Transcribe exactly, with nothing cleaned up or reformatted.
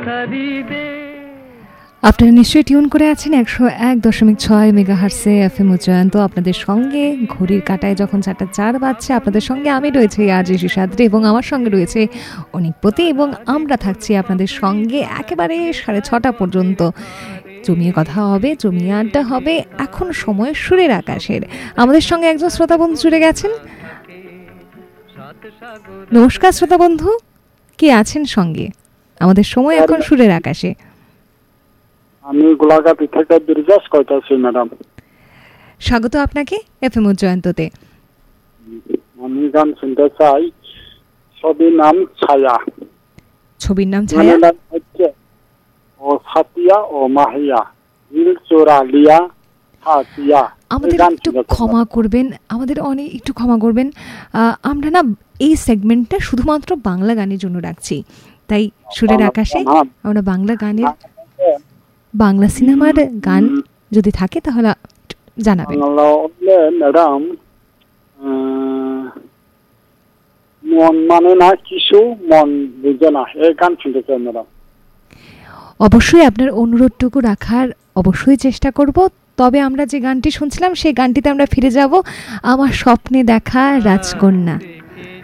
আপনারা নিশ্চয়ই টিউন করে আছেন একশো এক দশমিক ছয় মেগাহার্টসে এফএম উচ্চায়ন্ত। আপনাদের সঙ্গে ঘড়ির কাঁটায় যখন চারটা চার বাজছে, আপনাদের সঙ্গে আমি রয়েছে আরজে শিশাদ্রি এবং আমার সঙ্গে রয়েছে অনিকপতি, এবং আমরা থাকছি আপনাদের সঙ্গে একেবারে সাড়ে ছটা পর্যন্ত। জমিয়ে কথা হবে, জমিয়ে আড্ডা হবে। এখন সময় সুরের আকাশের। আমাদের সঙ্গে একজন শ্রোতা বন্ধু জুড়ে গেছেন। নমস্কার শ্রোতা বন্ধু, কে আছেন সঙ্গে? আমাদের সময় এখন সুরের আকাশে। আমি গোলাঘাট থেকে বিরজাস কইতাছি ম্যাডাম। স্বাগত আপনাকে এফএম উচ্চায়ন্ততে। আমি গান শুনতে চাই ছবির নাম ছায়া। ছবির নাম ছায়া হচ্ছে ও সাতিয়া ও মাহিয়া দিল চোরা লিয়া সাতিয়া। আমাদের একটু ক্ষমা করবেন, আমাদের অনেক একটু ক্ষমা করবেন। আমরা না এই সেগমেন্টটা শুধুমাত্র বাংলা গানের জন্য রাখছি, তাই সুরের আকাশে আমরা বাংলা গানের, বাংলা সিনেমার গান যদি থাকে তাহলে জানাবেন। ম্যাডাম মন মানে না কিছু, মন বুঝে না, এই গান শুনতে চাই ম্যাডাম। অবশ্যই আপনার অনুরোধটুকু রাখার অবশ্যই চেষ্টা করব। তবে আমরা যে গানটি শুনছিলাম সেই গানটিতে আমরা ফিরে যাব, আমার স্বপ্নে দেখা রাজকন্যা।